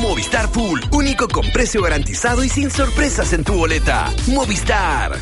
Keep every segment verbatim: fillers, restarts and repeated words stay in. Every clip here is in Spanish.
Movistar Full, único con precio garantizado y sin sorpresas en tu boleta. Movistar.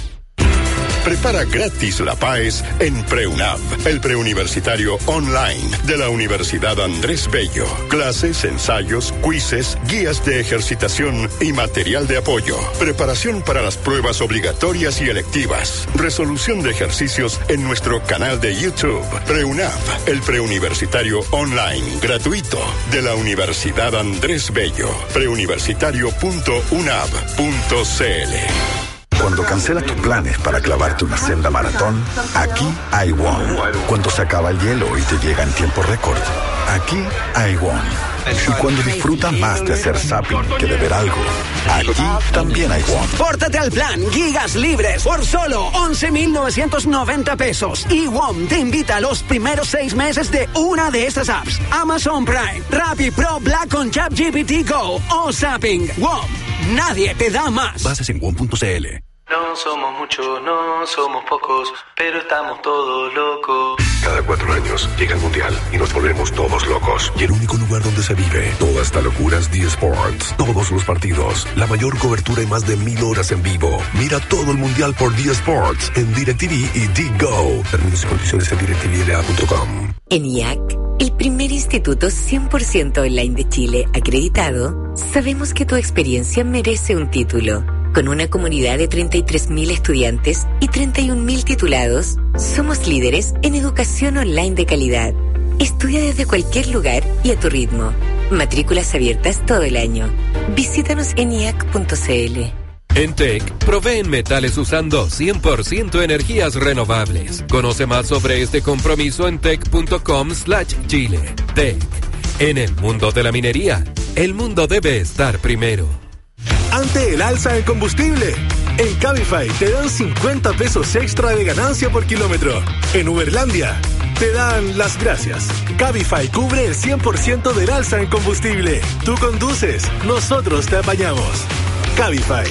Prepara gratis la PAES en PreUNAV, el preuniversitario online de la Universidad Andrés Bello. Clases, ensayos, quizzes, guías de ejercitación y material de apoyo. Preparación para las pruebas obligatorias y electivas. Resolución de ejercicios en nuestro canal de YouTube. PreUNAV, el preuniversitario online gratuito de la Universidad Andrés Bello. preuniversitario punto unav punto cl. Cuando cancelas tus planes para clavarte una senda maratón, aquí hay One. Cuando se acaba el hielo y te llega en tiempo récord, aquí hay One. Y cuando disfrutas más de hacer zapping que de ver algo, aquí también hay One. Pórtate al plan Gigas Libres por solo once mil novecientos noventa pesos. Y WOM te invita a los primeros seis meses de una de estas apps: Amazon Prime, Rappi Pro Black con ChatGPT Go o Zapping. WOM, nadie te da más. Bases en wom punto cl. No somos muchos, no somos pocos, pero estamos todos locos. Cada cuatro años llega el Mundial y nos volvemos todos locos. Y el único lugar donde se vive toda esta locura es D Sports. Todos los partidos, la mayor cobertura y más de mil horas en vivo. Mira todo el Mundial por D Sports en DirecTV y D-Go. Términos y condiciones en direct t v l a punto com. En I A C, el primer instituto cien por ciento online de Chile acreditado, sabemos que tu experiencia merece un título. Con una comunidad de treinta y tres mil estudiantes y treinta y un mil titulados, somos líderes en educación online de calidad. Estudia desde cualquier lugar y a tu ritmo. Matrículas abiertas todo el año. Visítanos en i a c punto c l. En T E C, proveen metales usando cien por ciento energías renovables. Conoce más sobre este compromiso en tec punto com slash chile. T E C. En el mundo de la minería, el mundo debe estar primero. Ante el alza del combustible, en Cabify te dan cincuenta pesos extra de ganancia por kilómetro. En Uberlandia te dan las gracias. Cabify cubre el cien por ciento del alza en combustible. Tú conduces, nosotros te apañamos. Cabify.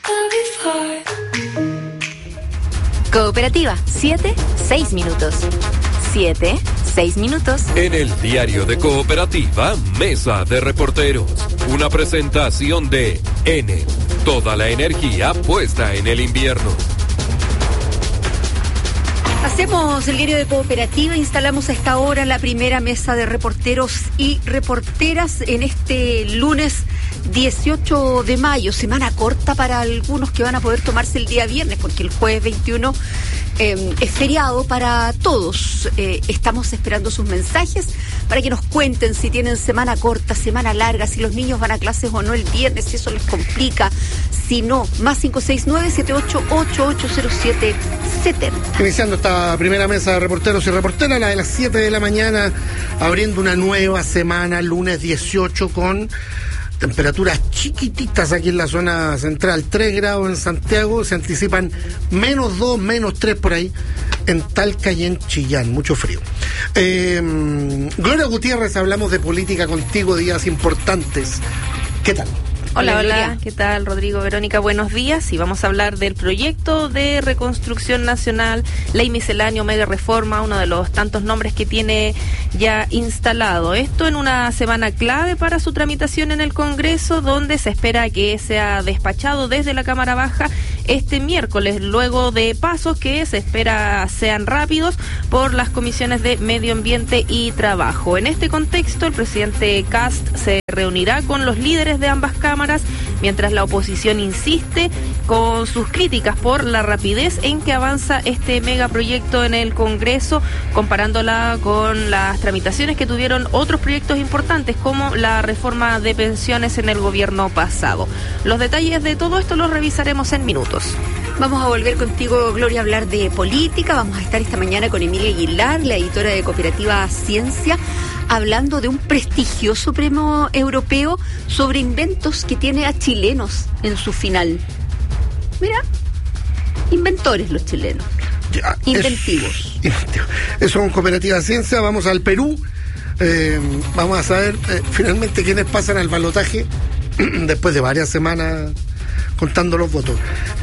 Cooperativa, siete, seis minutos. siete, seis minutos. En el diario de Cooperativa, Mesa de Reporteros. Una presentación de N. Toda la energía puesta en el invierno. Hacemos el diario de Cooperativa, instalamos a esta hora la primera mesa de reporteros y reporteras en este lunes dieciocho de mayo, semana corta para algunos que van a poder tomarse el día viernes, porque el jueves veintiuno eh, es feriado para todos. Eh, estamos esperando sus mensajes para que nos cuenten si tienen semana corta, semana larga, si los niños van a clases o no el viernes, si eso les complica, si no, más cinco seis nueve, siete ocho ocho, ocho cero siete siete. Iniciando esta primera mesa de reporteros y reporteras, la de las siete de la mañana, abriendo una nueva semana, lunes dieciocho, con temperaturas chiquititas aquí en la zona central, tres grados en Santiago, se anticipan menos dos, menos tres por ahí en Talca y en Chillán, mucho frío. Eh, Gloria Gutiérrez, hablamos de política contigo, días importantes. ¿Qué tal? Hola, hola, ¿qué tal, Rodrigo, Verónica? Buenos días, y vamos a hablar del proyecto de reconstrucción nacional, ley miscelánea, mega reforma, uno de los tantos nombres que tiene ya instalado. Esto en una semana clave para su tramitación en el Congreso, donde se espera que sea despachado desde la Cámara Baja este miércoles, luego de pasos que se espera sean rápidos por las comisiones de Medio Ambiente y Trabajo. En este contexto, el presidente Kast se reunirá con los líderes de ambas cámaras, mientras la oposición insiste con sus críticas por la rapidez en que avanza este megaproyecto en el Congreso, comparándola con las tramitaciones que tuvieron otros proyectos importantes, como la reforma de pensiones en el gobierno pasado. Los detalles de todo esto los revisaremos en minutos. Vamos a volver contigo, Gloria, a hablar de política. Vamos a estar esta mañana con Emilia Aguilar, la editora de Cooperativa Ciencia, hablando de un prestigioso premio europeo sobre inventos que tiene a chilenos en su final. Mira, inventores los chilenos. Ya, inventivos. Es, inventivo. Eso con Cooperativa Ciencia. Vamos al Perú. Eh, vamos a saber eh, finalmente quiénes pasan al balotaje después de varias semanas contando los votos.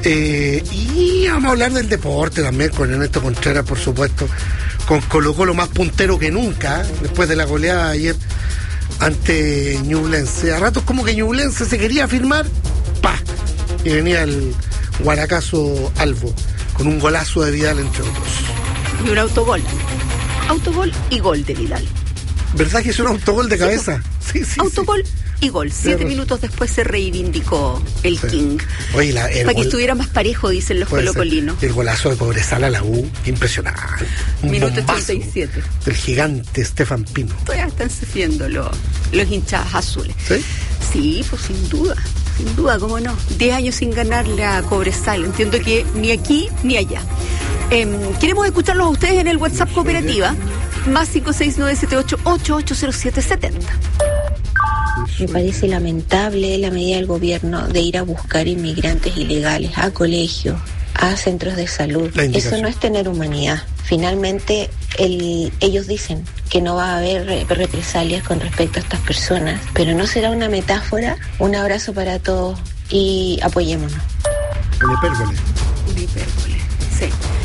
Eh, y vamos a hablar del deporte también con Ernesto Contreras, por supuesto, con Colo Colo más puntero que nunca, ¿eh? Después de la goleada ayer ante Ñublense. A ratos como que Ñublense se quería firmar, ¡pa! Y venía el Guanacazo Albo, con un golazo de Vidal, entre otros. Y un autogol. Autogol y gol de Vidal. ¿Verdad que es un autogol de cabeza? Sí, sí, autogol sí. Y gol. Siete minutos después se reivindicó el sí. King. Oye, la, Para gol... que estuviera más parejo, dicen los colocolinos. El golazo de Cobresal a la U, impresionante. Un Minuto ochenta y siete. Del gigante Estefan Pino. Todavía están sufriendo los, los hinchas azules. ¿Sí? Sí, pues sin duda. Sin duda, cómo no. Diez años sin ganarle a Cobresal. Entiendo que ni aquí ni allá. Eh, queremos escucharlos a ustedes en el WhatsApp Cooperativa. Más cinco seis nueve siete ocho ocho ocho cero siete siete cero. Me parece lamentable la medida del gobierno de ir a buscar inmigrantes ilegales a colegios, a centros de salud. Eso no es tener humanidad. Finalmente, el, ellos dicen que no va a haber represalias con respecto a estas personas, pero ¿no será una metáfora? Un abrazo para todos y apoyémonos. Una hipérbole. Una hipérbole, sí.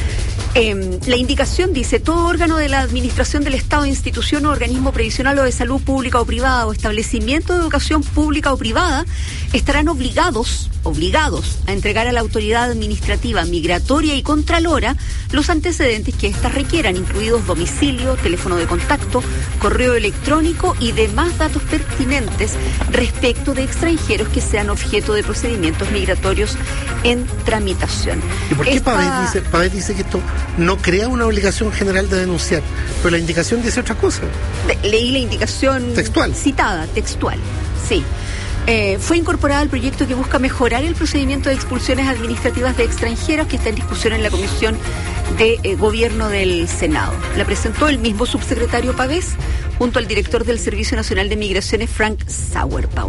Eh, la indicación dice: todo órgano de la administración del Estado, institución o organismo previsional o de salud pública o privada o establecimiento de educación pública o privada estarán obligados, obligados a entregar a la autoridad administrativa migratoria y contralora los antecedentes que éstas requieran, incluidos domicilio, teléfono de contacto, correo electrónico y demás datos pertinentes respecto de extranjeros que sean objeto de procedimientos migratorios en tramitación. ¿Y por qué Esta... Pavés dice, Pavés dice que esto no crea una obligación general de denunciar, pero la indicación dice otra cosa? De, leí la indicación textual. Citada, textual, sí. Eh, fue incorporada al proyecto que busca mejorar el procedimiento de expulsiones administrativas de extranjeros que está en discusión en la Comisión de eh, Gobierno del Senado. La presentó el mismo subsecretario Pavés junto al director del Servicio Nacional de Migraciones, Frank Sauerbaum.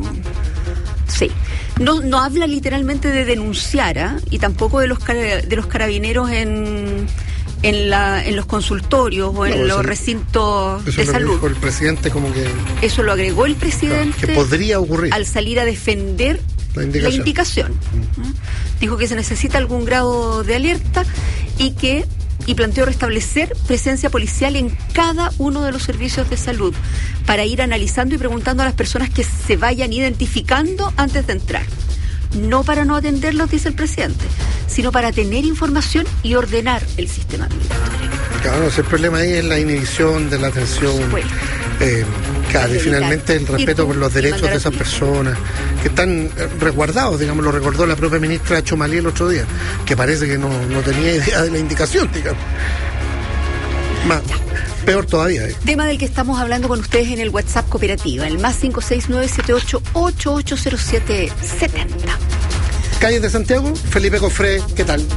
Sí. No, no habla literalmente de denunciar, ¿eh? Y tampoco de los de los carabineros en en la en los consultorios o en no, los eso, recintos eso de lo salud. Dijo el presidente como que eso lo agregó el presidente. Claro, que podría ocurrir al salir a defender la indicación. La indicación. Mm. Dijo que se necesita algún grado de alerta y que y planteó restablecer presencia policial en cada uno de los servicios de salud para ir analizando y preguntando a las personas que se vayan identificando antes de entrar. No para no atenderlos, dice el presidente, sino para tener información y ordenar el sistema migratorio. Claro, ese problema ahí es la inhibición de la atención, eh, claro, y finalmente el respeto por los derechos de esas personas que están resguardados, digamos, lo recordó la propia ministra Chomalí el otro día, que parece que no, no tenía idea de la indicación, digamos. Más, peor todavía. Eh. Tema del que estamos hablando con ustedes en el WhatsApp Cooperativa, el más cinco seis nueve siete ocho ocho ocho cero siete siete cero. Calles de Santiago, Felipe Cofré, ¿qué tal?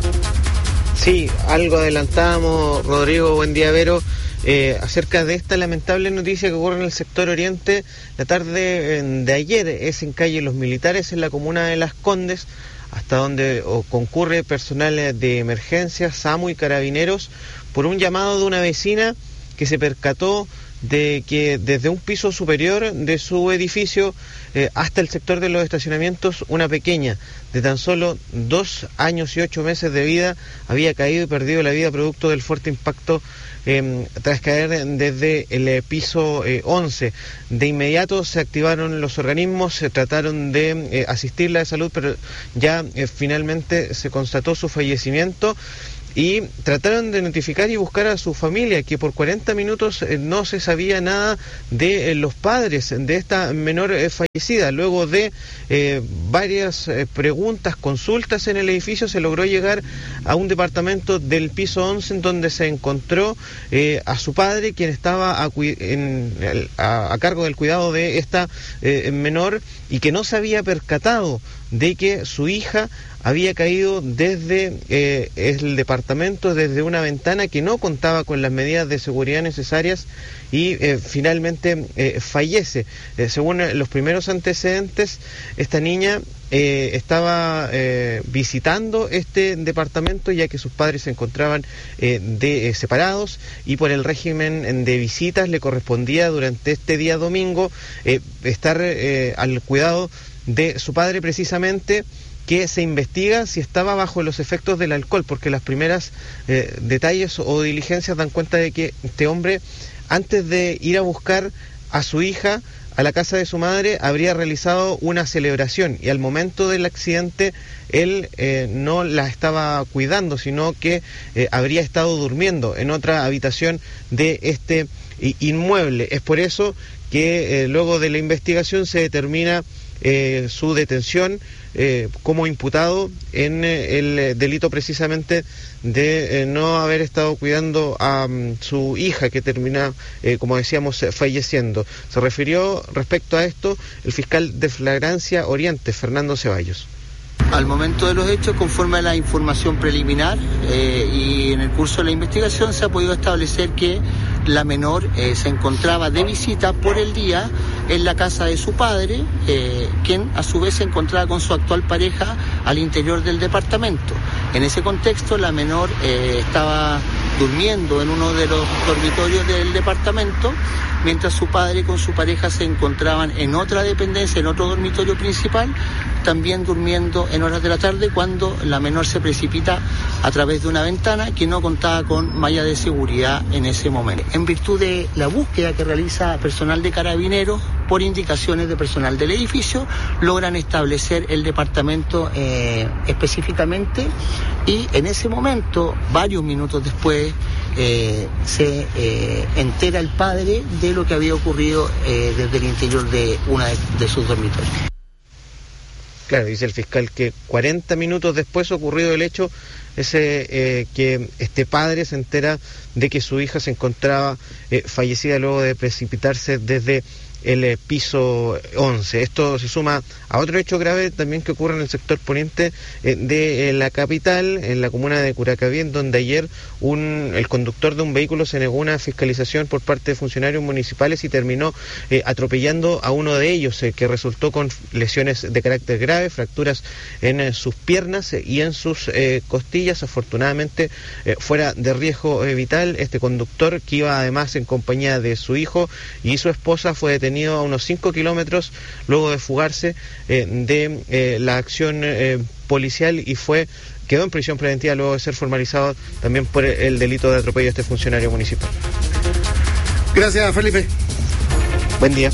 Sí, algo adelantamos, Rodrigo, buen día, Vero, eh, acerca de esta lamentable noticia que ocurre en el sector oriente la tarde de ayer. Es en calle Los Militares, en la comuna de Las Condes, hasta donde oh, concurre personal de emergencia, SAMU y carabineros, por un llamado de una vecina que se percató de que desde un piso superior de su edificio eh, hasta el sector de los estacionamientos, una pequeña de tan solo dos años y ocho meses de vida había caído y perdido la vida producto del fuerte impacto eh, tras caer desde el eh, piso eh, once. De inmediato se activaron los organismos, se trataron de eh, asistirla de salud, pero ya eh, finalmente se constató su fallecimiento. Y trataron de notificar y buscar a su familia, que por cuarenta minutos eh, no se sabía nada de eh, los padres de esta menor eh, fallecida. Luego de eh, varias eh, preguntas, consultas en el edificio, se logró llegar a un departamento del piso once en donde se encontró eh, a su padre, quien estaba a, en, a, a cargo del cuidado de esta eh, menor y que no se había percatado de que su hija había caído desde eh, el departamento, desde una ventana que no contaba con las medidas de seguridad necesarias y eh, finalmente eh, fallece. Eh, según los primeros antecedentes, esta niña eh, estaba eh, visitando este departamento ya que sus padres se encontraban eh, de, eh, separados y por el régimen de visitas le correspondía durante este día domingo eh, estar eh, al cuidado de su padre, precisamente, que se investiga si estaba bajo los efectos del alcohol, porque las primeras eh, detalles o diligencias dan cuenta de que este hombre, antes de ir a buscar a su hija a la casa de su madre, habría realizado una celebración y al momento del accidente él eh, no la estaba cuidando, sino que eh, habría estado durmiendo en otra habitación de este eh, inmueble. Es por eso que eh, luego de la investigación se determina eh, su detención eh, como imputado en eh, el delito precisamente de eh, no haber estado cuidando a um, su hija, que termina, eh, como decíamos, falleciendo. Se refirió respecto a esto el fiscal de Flagrancia Oriente, Fernando Ceballos. Al momento de los hechos, conforme a la información preliminar eh, y en el curso de la investigación, se ha podido establecer que la menor eh, se encontraba de visita por el día en la casa de su padre, eh, quien a su vez se encontraba con su actual pareja al interior del departamento. En ese contexto, la menor eh, estaba durmiendo en uno de los dormitorios del departamento, mientras su padre con su pareja se encontraban en otra dependencia, en otro dormitorio principal, también durmiendo en horas de la tarde, cuando la menor se precipita a través de una ventana que no contaba con malla de seguridad en ese momento. En virtud de la búsqueda que realiza personal de Carabineros, por indicaciones de personal del edificio, logran establecer el departamento eh, específicamente, y en ese momento, varios minutos después, eh, se eh, entera el padre de lo que había ocurrido eh, desde el interior de una de, de sus dormitorios. Claro, dice el fiscal que cuarenta minutos después ocurrido el hecho, ese eh, que este padre se entera de que su hija se encontraba eh, fallecida luego de precipitarse desde el eh, piso once. Esto se suma a otro hecho grave también que ocurre en el sector poniente eh, de eh, la capital, en la comuna de Curacaví, en donde ayer un, el conductor de un vehículo se negó una fiscalización por parte de funcionarios municipales y terminó eh, atropellando a uno de ellos, eh, que resultó con lesiones de carácter grave, fracturas en eh, sus piernas eh, y en sus eh, costillas. Afortunadamente eh, fuera de riesgo eh, vital. Este conductor, que iba además en compañía de su hijo y su esposa, fue detenido a unos cinco kilómetros luego de fugarse eh, de eh, la acción eh, policial y fue quedó en prisión preventiva luego de ser formalizado también por el delito de atropello a este funcionario municipal. Gracias, Felipe. Buen día.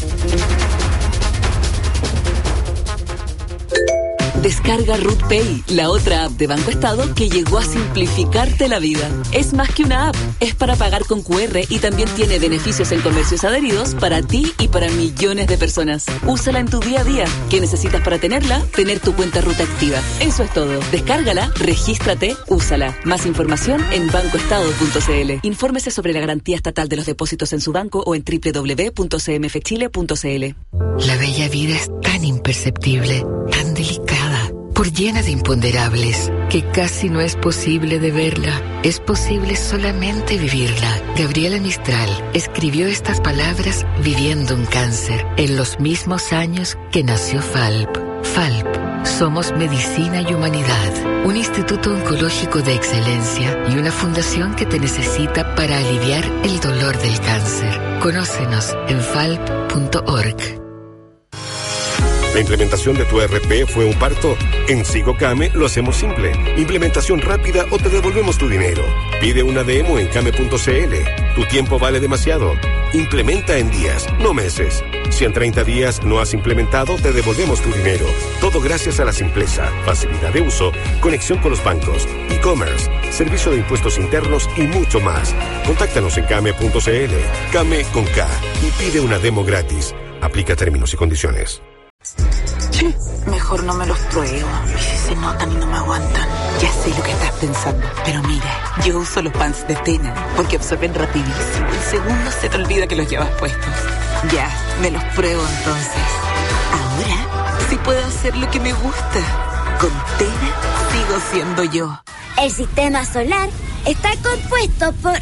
Descarga Root Pay, la otra app de Banco Estado que llegó a simplificarte la vida. Es más que una app, es para pagar con cu erre y también tiene beneficios en comercios adheridos para ti y para millones de personas. Úsala en tu día a día. ¿Qué necesitas para tenerla? Tener tu cuenta Root activa. Eso es todo. Descárgala, regístrate, úsala. Más información en banco estado punto c l. Infórmese sobre la garantía estatal de los depósitos en su banco o en doble u doble u doble u punto c m f chile punto c l. La bella vida es tan imperceptible, tan delicada, por llena de imponderables, que casi no es posible de verla. Es posible solamente vivirla. Gabriela Mistral escribió estas palabras viviendo un cáncer, en los mismos años que nació Falp. Falp, somos medicina y humanidad, un instituto oncológico de excelencia y una fundación que te necesita para aliviar el dolor del cáncer. Conócenos en falp punto org. ¿La implementación de tu E R P fue un parto? En SigoCame lo hacemos simple. Implementación rápida o te devolvemos tu dinero. Pide una demo en came punto c l. Tu tiempo vale demasiado. Implementa en días, no meses. Si en treinta días no has implementado, te devolvemos tu dinero. Todo gracias a la simpleza, facilidad de uso, conexión con los bancos, e-commerce, servicio de impuestos internos y mucho más. Contáctanos en came punto c l. Came con K y pide una demo gratis. Aplica términos y condiciones. Sí, mejor no me los pruebo. Y si se notan y no me aguantan. Ya sé lo que estás pensando, pero mira, yo uso los pants de Tena porque absorben rapidísimo. En segundos se te olvida que los llevas puestos. Ya, me los pruebo entonces. Ahora sí puedo hacer lo que me gusta. Con Tena sigo siendo yo. El sistema solar está compuesto por...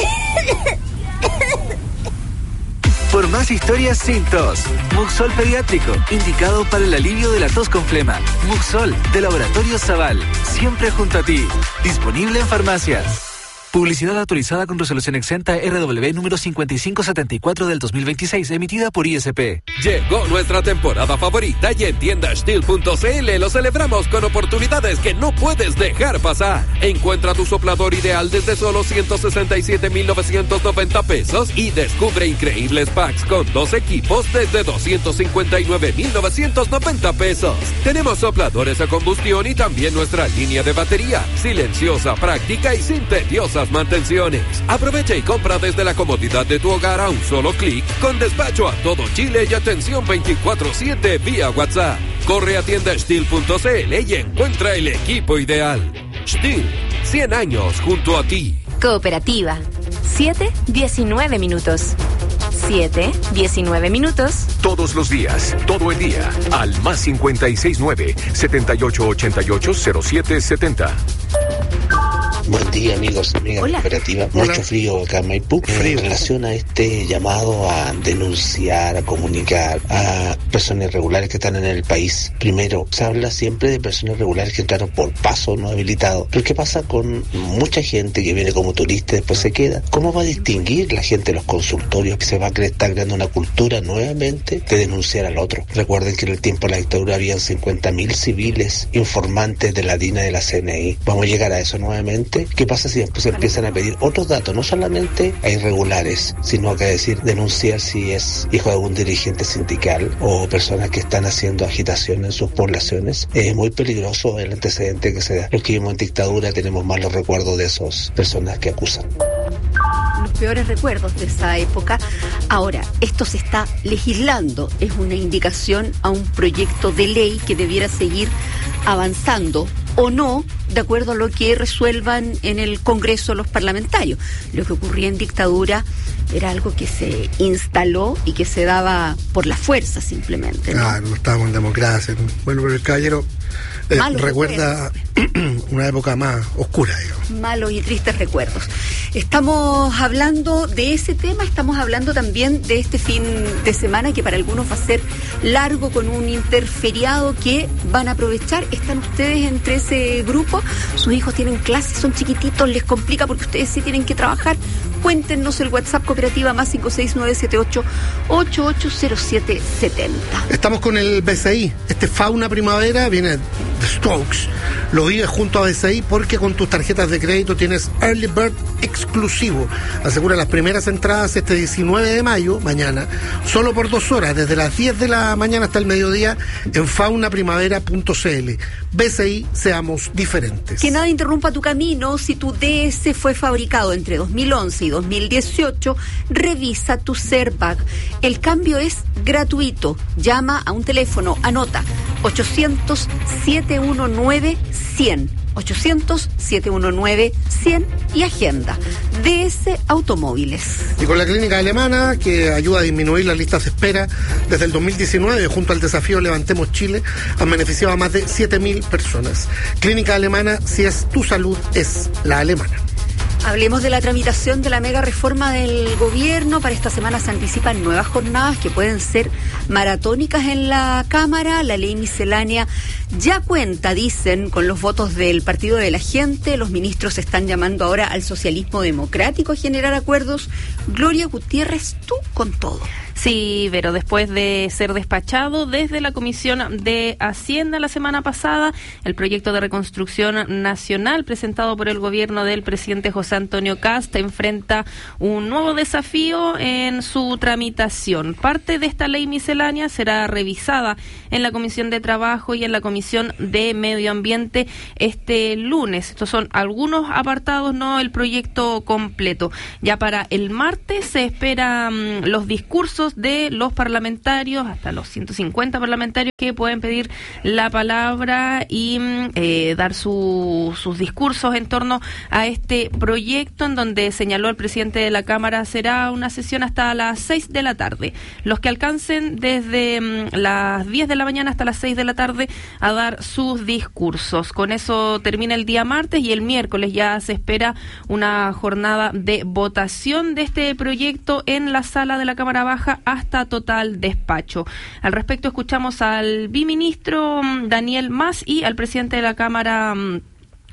Por más historias sin tos. Muxol Pediátrico, indicado para el alivio de la tos con flema. Muxol, de Laboratorio Zaval, siempre junto a ti. Disponible en farmacias. Publicidad autorizada con resolución exenta R W número cincuenta y cinco setenta y cuatro del dos mil veintiséis, emitida por I S P. Llegó nuestra temporada favorita y en tienda steel punto c l lo celebramos con oportunidades que no puedes dejar pasar. Encuentra tu soplador ideal desde solo ciento sesenta y siete mil novecientos noventa pesos y descubre increíbles packs con dos equipos desde doscientos cincuenta y nueve mil novecientos noventa pesos. Tenemos sopladores a combustión y también nuestra línea de batería, silenciosa, práctica y sin tediosas mantenciones. Aprovecha y compra desde la comodidad de tu hogar a un solo clic, con despacho a todo Chile y atención veinticuatro siete vía WhatsApp. Corre a tienda steel punto c l y encuentra el equipo ideal. Steel, cien años junto a ti. Cooperativa. siete diecinueve minutos. siete diecinueve minutos. Todos los días, todo el día, al más cincuenta y seis nueve, setenta y ocho ochenta y ocho, cero siete setenta. Buen día, amigos, amigas de Cooperativa. Mucho Hola. frío acá en Maipú. Frío. En relación a este llamado a denunciar, a comunicar a personas irregulares que están en el país. Primero, se habla siempre de personas irregulares que entraron por paso no habilitado. Pero ¿qué pasa con mucha gente que viene como turista y después se queda? ¿Cómo va a distinguir la gente de los consultorios que se va a estar creando una cultura nuevamente de denunciar al otro? Recuerden que en el tiempo de la dictadura habían cincuenta mil civiles informantes de la D I N A y de la C N I. ¿Vamos a llegar a eso nuevamente? ¿Qué pasa si después empiezan a pedir otros datos, no solamente a irregulares, sino que a decir, denunciar si es hijo de algún dirigente sindical o personas que están haciendo agitación en sus poblaciones? Es muy peligroso el antecedente que se da. Los que vivimos en dictadura tenemos malos recuerdos de esas personas que acusan. Los peores recuerdos de esa época. Ahora, esto se está legislando, es una indicación a un proyecto de ley que debiera seguir avanzando o no, de acuerdo a lo que resuelvan en el Congreso los parlamentarios. Lo que ocurría en dictadura era algo que se instaló y que se daba por la fuerza simplemente, ¿no? Claro, no estábamos en democracia. Bueno, pero el caballero eh, recuerda una época más oscura, digamos. Malos y tristes recuerdos. Estamos hablando de ese tema, estamos hablando también de este fin de semana que para algunos va a ser largo con un interferiado que van a aprovechar. ¿Están ustedes entre ese grupo? Sus hijos tienen clases, son chiquititos, les complica porque ustedes sí tienen que trabajar. Cuéntenos el WhatsApp Cooperativa más cinco seis nueve siete ocho ocho ocho cero siete siete cero. Estamos con el B C I. Este Fauna Primavera viene de Strokes. Lo vives junto a B C I porque con tus tarjetas de crédito tienes Early Bird exclusivo. Asegura las primeras entradas este diecinueve de mayo, mañana, solo por dos horas, desde las diez de la mañana hasta el mediodía en fauna primavera punto c l. B C I, seamos diferentes. Que nada interrumpa tu camino. Si tu D S fue fabricado entre dos mil once y dos mil dieciocho, revisa tu SERVAG. El cambio es gratuito. Llama a un teléfono, anota ochocientos, siete uno nueve, cien. ochocientos, siete uno nueve, cien y agenda. D S Automóviles. Y con la clínica alemana, que ayuda a disminuir las listas de espera desde el dos mil diecinueve, junto al desafío Levantemos Chile, han beneficiado a más de siete mil personas. Clínica alemana, si es tu salud, es la alemana. Hablemos de la tramitación de la mega reforma del gobierno. Para esta semana se anticipan nuevas jornadas que pueden ser maratónicas en la Cámara. La ley miscelánea ya cuenta, dicen, con los votos del Partido de la Gente. Los ministros están llamando ahora al socialismo democrático a generar acuerdos. Gloria Gutiérrez, tú con todo. Sí, pero después de ser despachado desde la Comisión de Hacienda la semana pasada, el proyecto de reconstrucción nacional presentado por el gobierno del presidente José Antonio Kast enfrenta un nuevo desafío en su tramitación. Parte de esta ley miscelánea será revisada en la Comisión de Trabajo y en la Comisión de Medio Ambiente este lunes. Estos son algunos apartados, no el proyecto completo. Ya para el martes se esperan um, los discursos de los parlamentarios, hasta los ciento cincuenta parlamentarios que pueden pedir la palabra y eh, dar su, sus discursos en torno a este proyecto, en donde señaló el presidente de la Cámara será una sesión hasta las seis de la tarde. Los que alcancen desde um, las diez de la mañana hasta las seis de la tarde a dar sus discursos. Con eso termina el día martes y el miércoles ya se espera una jornada de votación de este proyecto en la sala de la Cámara Baja hasta total despacho. Al respecto escuchamos al biministro Daniel Mas y al presidente de la Cámara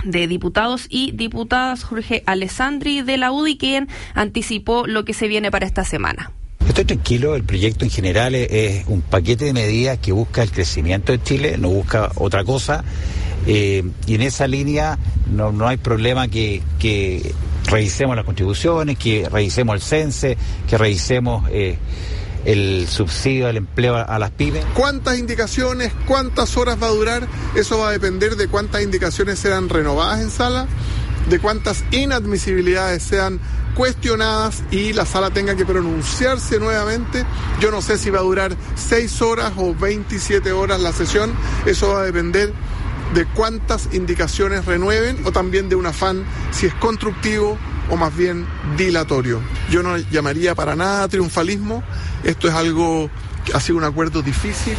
de Diputados y Diputadas, Jorge Alessandri de la U D I, quien anticipó lo que se viene para esta semana. Estoy tranquilo, el proyecto en general es, es un paquete de medidas que busca el crecimiento de Chile, no busca otra cosa, eh, y en esa línea no, no hay problema que, que revisemos las contribuciones, que revisemos el CENSE, que revisemos eh, el subsidio del empleo a, a las pymes. ¿Cuántas indicaciones, cuántas horas va a durar? Eso va a depender de cuántas indicaciones serán renovadas en sala, de cuántas inadmisibilidades sean cuestionadas y la sala tenga que pronunciarse nuevamente. Yo no sé si va a durar seis horas o veintisiete horas la sesión, eso va a depender de cuántas indicaciones renueven o también de un afán si es constructivo o más bien dilatorio. Yo no llamaría para nada triunfalismo, esto es algo que ha sido un acuerdo difícil.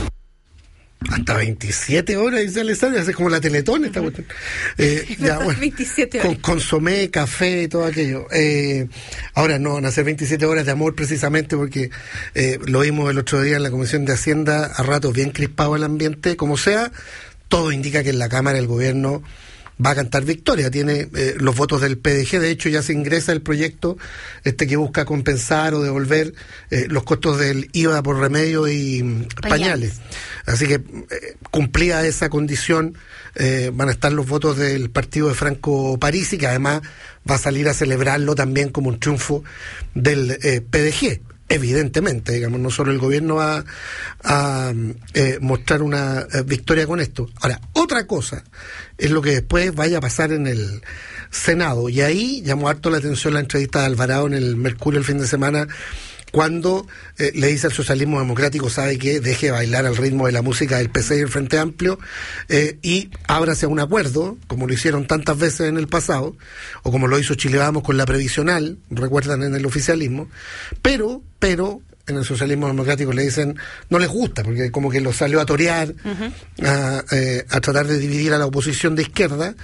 Hasta veintisiete horas, dice Alessandra, es como la Teletón esta cuestión. Eh, ya, bueno, veintisiete horas. Con consomé, café, todo aquello. Eh, ahora no van a ser veintisiete horas de amor precisamente porque eh, lo vimos el otro día en la Comisión de Hacienda, a ratos bien crispado el ambiente, como sea, todo indica que en la Cámara el gobierno va a cantar victoria, tiene eh, los votos del P D G, de hecho ya se ingresa el proyecto este que busca compensar o devolver eh, los costos del I V A por remedio y pañales, pañales. Así que eh, cumplida esa condición eh, van a estar los votos del partido de Franco Parisi, que además va a salir a celebrarlo también como un triunfo del eh, P D G. Evidentemente, digamos, no solo el gobierno va a, a eh, mostrar una eh, victoria con esto. Ahora, otra cosa es lo que después vaya a pasar en el Senado, y ahí llamó harto la atención la entrevista de Alvarado en el Mercurio el fin de semana, cuando eh, le dice al socialismo democrático, sabe que deje de bailar al ritmo de la música del P C y el Frente Amplio eh, y ábrase a un acuerdo, como lo hicieron tantas veces en el pasado, o como lo hizo Chile Vamos con la previsional, recuerdan, en el oficialismo, pero, pero en el socialismo democrático le dicen, no les gusta, porque como que lo salió a torear, uh-huh. a, eh, a tratar de dividir a la oposición de izquierda,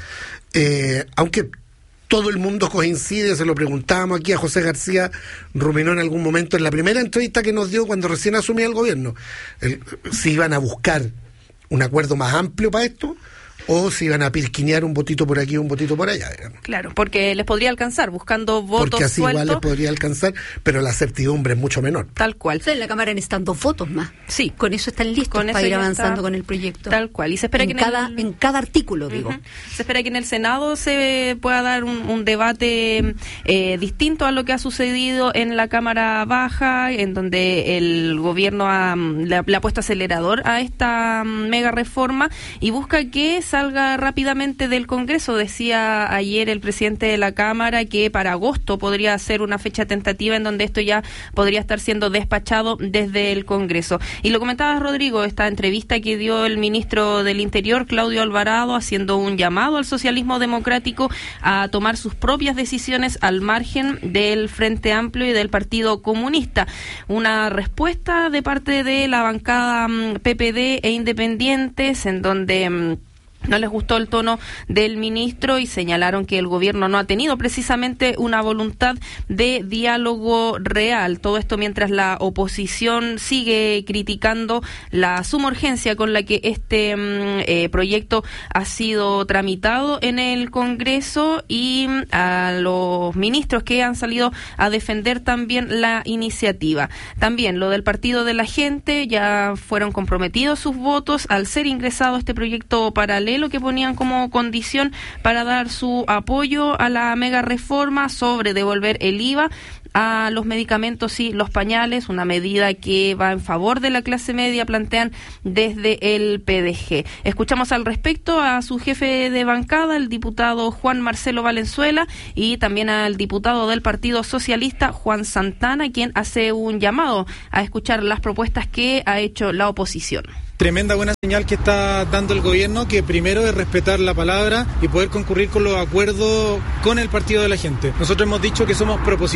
eh, aunque todo el mundo coincide, se lo preguntábamos aquí a José García, ruminó en algún momento en la primera entrevista que nos dio cuando recién asumía el gobierno, el, si iban a buscar un acuerdo más amplio para esto, o si iban a pirquinear un votito por aquí, un votito por allá, digamos. Claro, porque les podría alcanzar, buscando votos Porque así sueltos. Igual les podría alcanzar, pero la certidumbre es mucho menor. Tal cual. O sea, en la Cámara necesitan dos votos más. Sí. Con eso están listos con para eso ir avanzando está, con el proyecto. Tal cual. Y se espera en que en, cada, el, en cada artículo, uh-huh. digo. Se espera que en el Senado se pueda dar un, un debate eh, distinto a lo que ha sucedido en la Cámara Baja, en donde el gobierno ha, le, le ha puesto acelerador a esta mega reforma y busca que salga rápidamente del Congreso. Decía ayer el presidente de la Cámara que para agosto podría ser una fecha tentativa en donde esto ya podría estar siendo despachado desde el Congreso. Y lo comentaba Rodrigo, esta entrevista que dio el ministro del Interior, Claudio Alvarado, haciendo un llamado al socialismo democrático a tomar sus propias decisiones al margen del Frente Amplio y del Partido Comunista. Una respuesta de parte de la bancada P P D e independientes, en donde no les gustó el tono del ministro y señalaron que el gobierno no ha tenido precisamente una voluntad de diálogo real. Todo esto mientras la oposición sigue criticando la suma urgencia con la que este eh, proyecto ha sido tramitado en el Congreso, y a los ministros que han salido a defender también la iniciativa. También lo del Partido de la Gente, ya fueron comprometidos sus votos al ser ingresado este proyecto paralelo que ponían como condición para dar su apoyo a la mega reforma sobre devolver el I V A a los medicamentos y los pañales, una medida que va en favor de la clase media, plantean desde el P D G. Escuchamos al respecto a su jefe de bancada, el diputado Juan Marcelo Valenzuela, y también al diputado del Partido Socialista, Juan Santana, quien hace un llamado a escuchar las propuestas que ha hecho la oposición. Tremenda buena señal que está dando el gobierno, que primero es respetar la palabra y poder concurrir con los acuerdos con el Partido de la Gente. Nosotros hemos dicho que somos proposición.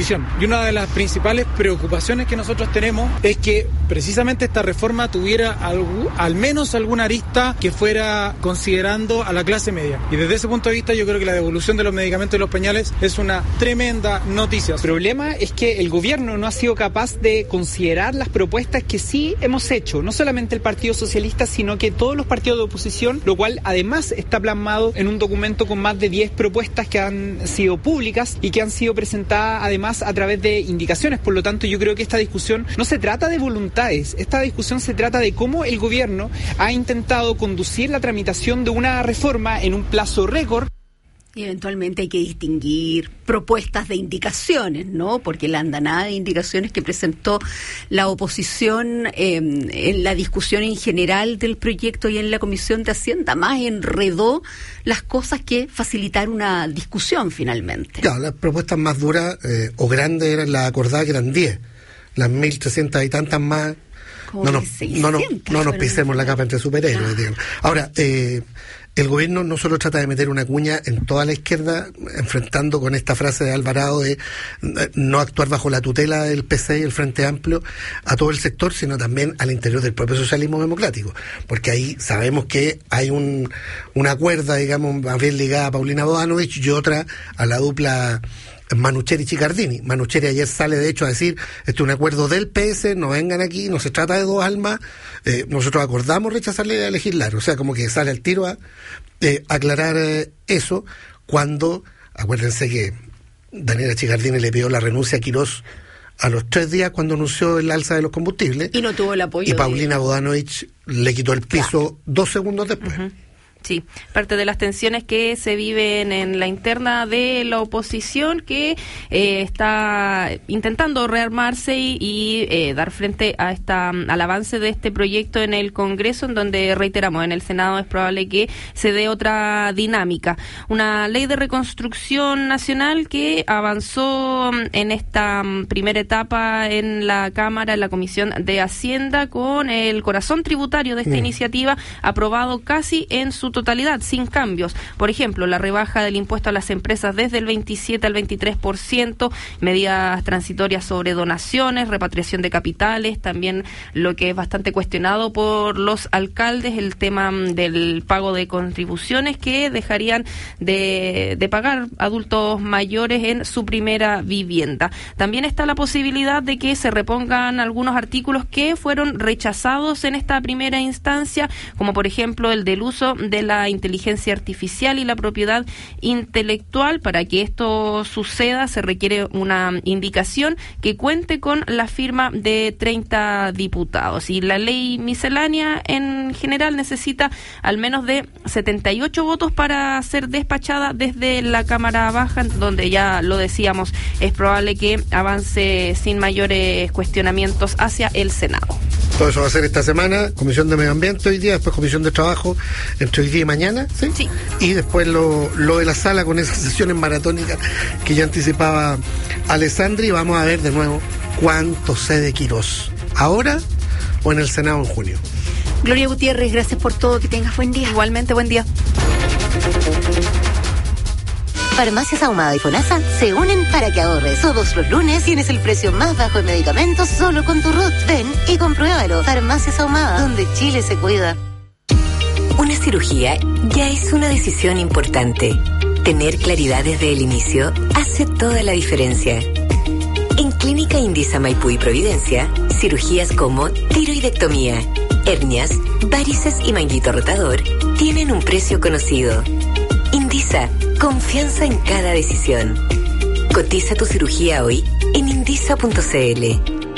Y una de las principales preocupaciones que nosotros tenemos es que precisamente esta reforma tuviera algo, al menos alguna arista que fuera considerando a la clase media. Y desde ese punto de vista yo creo que la devolución de los medicamentos y los pañales es una tremenda noticia. El problema es que el gobierno no ha sido capaz de considerar las propuestas que sí hemos hecho, no solamente el Partido Socialista, sino que todos los partidos de oposición, lo cual además está plasmado en un documento con más de diez propuestas que han sido públicas y que han sido presentadas además a través de indicaciones. Por lo tanto, yo creo que esta discusión no se trata de voluntades, esta discusión se trata de cómo el gobierno ha intentado conducir la tramitación de una reforma en un plazo récord. Y eventualmente hay que distinguir propuestas de indicaciones, ¿no? Porque la andanada de indicaciones que presentó la oposición eh, en la discusión en general del proyecto y en la Comisión de Hacienda más enredó las cosas que facilitar una discusión finalmente. Claro, las propuestas más duras eh, o grandes eran las acordadas, que eran diez. Las mil trescientas y tantas más. No nos, no, no, no nos pisemos la capa entre superhéroes, ah. digamos. Ahora, eh, el gobierno no solo trata de meter una cuña en toda la izquierda, enfrentando con esta frase de Alvarado de no actuar bajo la tutela del P C y el Frente Amplio a todo el sector, sino también al interior del propio socialismo democrático, porque ahí sabemos que hay un una cuerda, digamos, más bien ligada a Paulina Bodanovich y otra a la dupla Manucheri y Cicardini. Manucheri ayer sale de hecho a decir, este es un acuerdo del P S, no vengan aquí, no se trata de dos almas, eh, nosotros acordamos rechazarle a legislar, o sea, como que sale al tiro a eh, aclarar eh, eso, cuando, acuérdense que Daniela Cicardini le pidió la renuncia a Quirós a los tres días cuando anunció el alza de los combustibles, y no tuvo el apoyo, y Paulina de... Bodanovich le quitó el piso, claro, dos segundos después. Uh-huh. Sí, parte de las tensiones que se viven en la interna de la oposición, que eh, está intentando rearmarse y, y eh, dar frente a esta al avance de este proyecto en el Congreso, en donde, reiteramos, en el Senado es probable que se dé otra dinámica. Una ley de reconstrucción nacional que avanzó en esta primera etapa en la Cámara, en la Comisión de Hacienda, con el corazón tributario de esta mm. iniciativa aprobado casi en su totalidad, sin cambios. Por ejemplo, la rebaja del impuesto a las empresas desde el veintisiete al veintitrés por ciento, medidas transitorias sobre donaciones, repatriación de capitales, también lo que es bastante cuestionado por los alcaldes, el tema del pago de contribuciones que dejarían de, de pagar adultos mayores en su primera vivienda. También está la posibilidad de que se repongan algunos artículos que fueron rechazados en esta primera instancia, como por ejemplo el del uso de la inteligencia artificial y la propiedad intelectual. Para que esto suceda se requiere una indicación que cuente con la firma de treinta diputados, y la ley miscelánea en general necesita al menos de setenta y ocho votos para ser despachada desde la Cámara Baja, donde ya lo decíamos, es probable que avance sin mayores cuestionamientos hacia el Senado. Todo eso va a ser esta semana, Comisión de Medio Ambiente hoy día, después Comisión de Trabajo entre hoy día y mañana, ¿sí? Sí. Y después lo, lo de la sala con esas sesiones maratónicas que ya anticipaba Alessandri, y vamos a ver de nuevo cuánto cede Quirós, ahora o en el Senado en junio. Gloria Gutiérrez, gracias por todo, que tengas buen día. Igualmente, buen día. Farmacias Ahumada y FONASA se unen para que ahorres. Todos los lunes tienes el precio más bajo en medicamentos solo con tu R U T. Ven y compruébalo. Farmacias Ahumada, donde Chile se cuida. Una cirugía ya es una decisión importante. Tener claridad desde el inicio hace toda la diferencia. En Clínica Indisa Maipú y Providencia, cirugías como tiroidectomía, hernias, varices y manguito rotador tienen un precio conocido. Indisa, confianza en cada decisión. Cotiza tu cirugía hoy en indisa punto c l.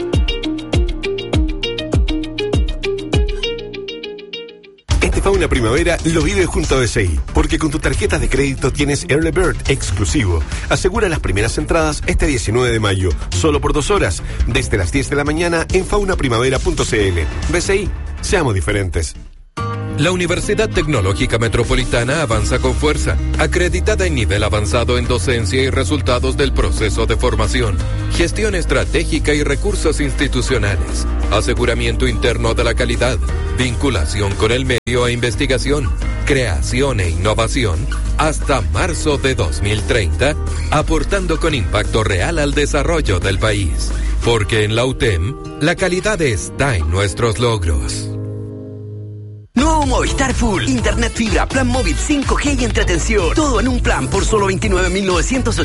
Este Fauna Primavera lo vive junto a B C I, porque con tu tarjeta de crédito tienes Early Bird exclusivo. Asegura las primeras entradas este diecinueve de mayo, solo por dos horas, desde las diez de la mañana en fauna primavera punto c l. B C I, seamos diferentes. La Universidad Tecnológica Metropolitana avanza con fuerza, acreditada en nivel avanzado en docencia y resultados del proceso de formación, gestión estratégica y recursos institucionales, aseguramiento interno de la calidad, vinculación con el medio e investigación, creación e innovación hasta marzo de dos mil treinta, aportando con impacto real al desarrollo del país. Porque en la U T E M, la calidad está en nuestros logros. Nuevo Movistar Full, Internet fibra, plan móvil cinco G y entretención. Todo en un plan por solo veintinueve mil novecientos ochenta